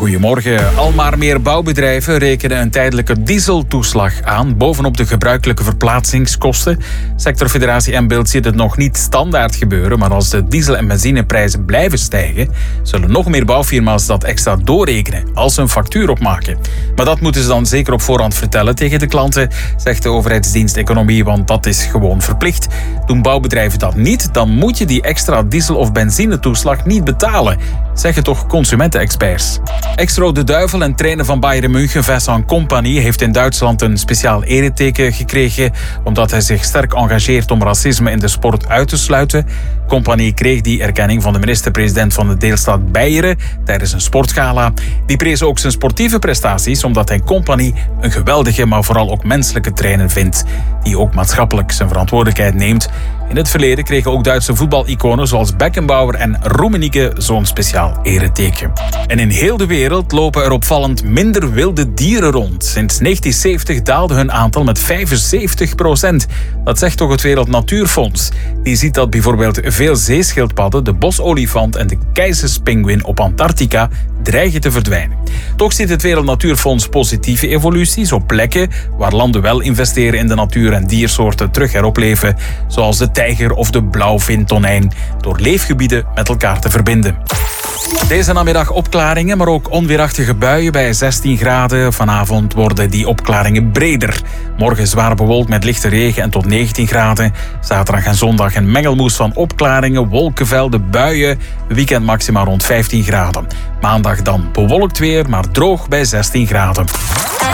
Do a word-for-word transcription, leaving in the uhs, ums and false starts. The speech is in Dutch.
Goedemorgen. Al maar meer bouwbedrijven rekenen een tijdelijke dieseltoeslag aan bovenop de gebruikelijke verplaatsingskosten. Sectorfederatie Mbeeld ziet het nog niet standaard gebeuren, maar als de diesel- en benzineprijzen blijven stijgen, zullen nog meer bouwfirma's dat extra doorrekenen als ze een factuur opmaken. Maar dat moeten ze dan zeker op voorhand vertellen tegen de klanten, zegt de overheidsdienst Economie, want dat is gewoon verplicht. Doen bouwbedrijven dat niet, dan moet je die extra diesel- of benzinetoeslag niet betalen, zeggen toch consumentenexperts. Ex-Rode Duivel en trainer van Bayern München, Vincent Kompany, heeft in Duitsland een speciaal ereteken gekregen omdat hij zich sterk engageert om racisme in de sport uit te sluiten. Kompany kreeg die erkenning van de minister-president van de deelstaat Beieren tijdens een sportgala. Die prees ook zijn sportieve prestaties omdat hij Kompany een geweldige, maar vooral ook menselijke trainer vindt, die ook maatschappelijk zijn verantwoordelijkheid neemt. In het verleden kregen ook Duitse voetbaliconen zoals Beckenbauer en Rummenigge zo'n speciaal ereteken. En in heel de wereld lopen er opvallend minder wilde dieren rond. Sinds negentien zeventig daalde hun aantal met vijfenzeventig procent. Dat zegt toch het Wereld Natuurfonds. Die ziet dat bijvoorbeeld veel zeeschildpadden, de bosolifant en de keizerspinguïn op Antarctica dreigen te verdwijnen. Toch ziet het Wereld Natuurfonds positieve evoluties op plekken waar landen wel investeren in de natuur en diersoorten terug heropleven, zoals de tijger of de blauwvintonijn, door leefgebieden met elkaar te verbinden. Deze namiddag opklaringen, maar ook onweerachtige buien bij zestien graden. Vanavond worden die opklaringen breder. Morgen zwaar bewolkt met lichte regen en tot negentien graden. Zaterdag en zondag een mengelmoes van opklaringen, wolkenvelden, buien. Weekend maxima rond vijftien graden. Maandag dan bewolkt weer, maar droog bij zestien graden.